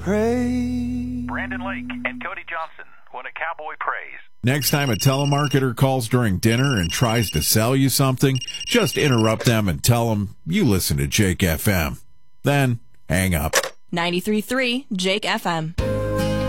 praise. Brandon Lake and Cody Johnson, when a cowboy prays. Next time a telemarketer calls during dinner and tries to sell you something, just interrupt them and tell them you listen to Jake FM. Then hang up. 93.3 Jake FM.